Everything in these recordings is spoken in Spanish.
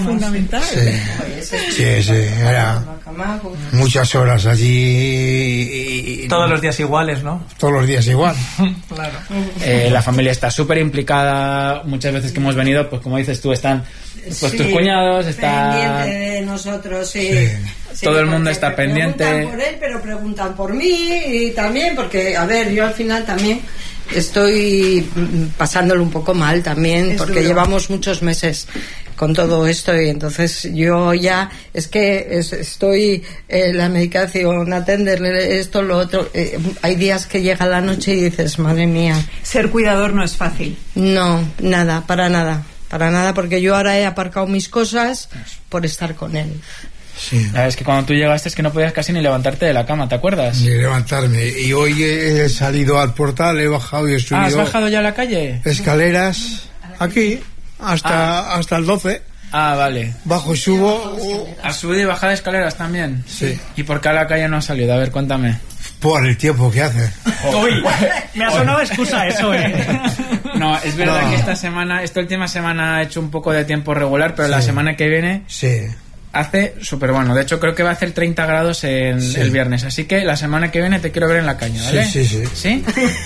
fundamental. Sí, era muchas horas allí. Todos los días iguales, ¿no? Todos los días igual. Claro. La familia está súper implicada. Muchas veces que hemos venido, pues como dices tú, están pues tus cuñados, está pendiente de nosotros, sí. Todo el mundo está pendiente. Preguntan por él, pero preguntan por mí y también, porque, a ver, yo al final también estoy pasándolo un poco mal también, porque duro. Llevamos muchos meses con todo esto y entonces yo ya estoy la medicación, atenderle esto, lo otro. Hay días que llega la noche y dices, madre mía. Ser cuidador no es fácil. No, nada, para nada, porque yo ahora he aparcado mis cosas por estar con él. Sí. Es que cuando tú llegaste es que no podías casi ni levantarte de la cama, ¿te acuerdas? Ni levantarme. Y hoy he salido al portal, he bajado y he subido. ¿Has bajado ya a la calle? Escaleras, aquí, hasta el 12. Ah, vale. Bajo y subo. ¿Has subido y bajado escaleras también? Sí. ¿Y por qué a la calle no has salido? A ver, cuéntame. Por el tiempo que hace. Uy, me ha sonado excusa eso, No, es verdad que esta última semana ha hecho un poco de tiempo regular, pero la semana que viene... Sí. Hace súper bueno. De hecho, creo que va a hacer 30 grados el viernes. Así que la semana que viene te quiero ver en la caña, ¿vale? Sí. ¿Sí?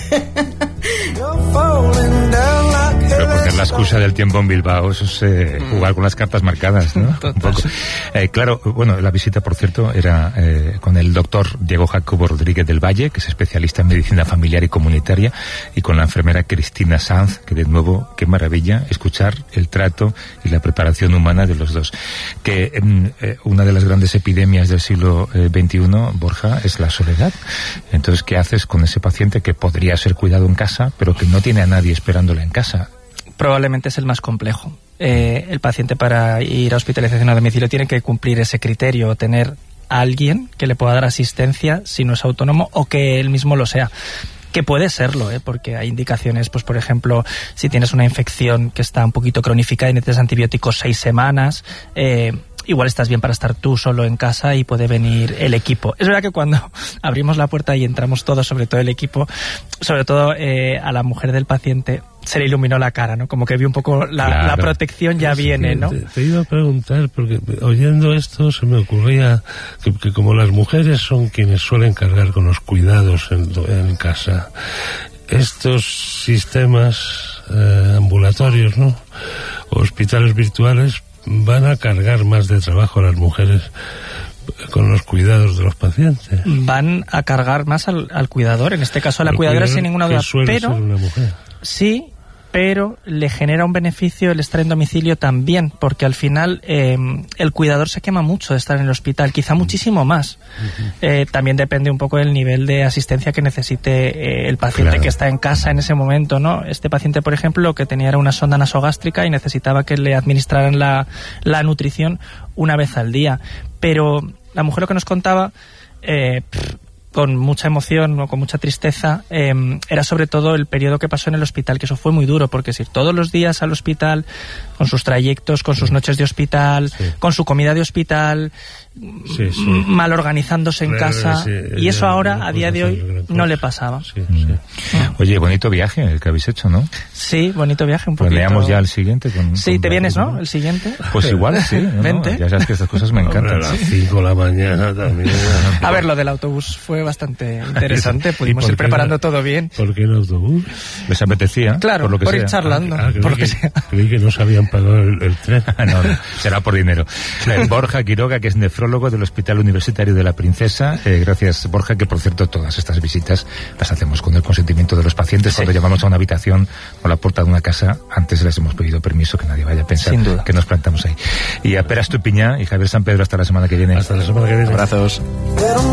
Pero porque es la excusa del tiempo en Bilbao, eso es jugar con las cartas marcadas, ¿no? Un poco. Claro, bueno, la visita, por cierto, era con el doctor Diego Jacobo Rodríguez del Valle, que es especialista en medicina familiar y comunitaria, y con la enfermera Cristina Sanz, que de nuevo, qué maravilla escuchar el trato y la preparación humana de los dos. Que una de las grandes epidemias del siglo XXI, Borja, es la soledad. Entonces, ¿qué haces con ese paciente que podría ser cuidado en casa, pero que no tiene a nadie esperándole en casa? Probablemente es el más complejo. El paciente, para ir a hospitalización a domicilio, tiene que cumplir ese criterio, tener a alguien que le pueda dar asistencia si no es autónomo o que él mismo lo sea. Que puede serlo, porque hay indicaciones, pues por ejemplo, si tienes una infección que está un poquito cronificada y necesitas antibióticos 6 semanas, igual estás bien para estar tú solo en casa y puede venir el equipo. Es verdad que cuando abrimos la puerta y entramos todos, sobre todo el equipo, sobre todo a la mujer del paciente, se le iluminó la cara, ¿no? Como que vi un poco la protección ya viene, ¿no? Te iba a preguntar, porque oyendo esto se me ocurría que como las mujeres son quienes suelen cargar con los cuidados en casa, estos sistemas ambulatorios, ¿no? Hospitales virtuales van a cargar más de trabajo a las mujeres con los cuidados de los pacientes. Van a cargar más al cuidador, en este caso a la cuidadora sin ninguna duda, pero ser una mujer. Sí, pero le genera un beneficio el estar en domicilio también, porque al final el cuidador se quema mucho de estar en el hospital, quizá muchísimo más. También depende un poco del nivel de asistencia que necesite el paciente que está en casa en ese momento, ¿no? Este paciente, por ejemplo, lo que tenía era una sonda nasogástrica y necesitaba que le administraran la nutrición una vez al día. Pero la mujer lo que nos contaba, con mucha emoción o con mucha tristeza, era sobre todo el periodo que pasó en el hospital, que eso fue muy duro, porque es ir todos los días al hospital, con sus trayectos, con sus noches de hospital, con su comida de hospital, mal organizándose en casa, y eso ahora, a día de hoy, no le pasaba. Oye, bonito viaje el que habéis hecho, ¿no? Sí, bonito viaje, un poquito. Planeamos ya el siguiente. Sí, ¿te vienes, no? El siguiente. Pues igual, sí. Vente. Ya sabes que estas cosas me encantan. A las 5 de la mañana también. A ver, lo del autobús fue bastante interesante, pudimos ir preparando todo bien. ¿Por qué el autobús? ¿Les apetecía? Claro, por ir charlando. Por lo que sea. Creí que no se habían pagado el tren. No, será por dinero. Borja Quiroga, que es nefrólogo del Hospital Universitario de la Princesa. Gracias, Borja, que por cierto todas estas visitas las hacemos con el consentimiento de los pacientes. Cuando llamamos a una habitación o la puerta de una casa, antes les hemos pedido permiso, que nadie vaya a pensar que nos plantamos ahí. Y a Pera Estupiñán y Javier San Pedro, hasta la semana que viene. Hasta la semana que viene. Abrazos.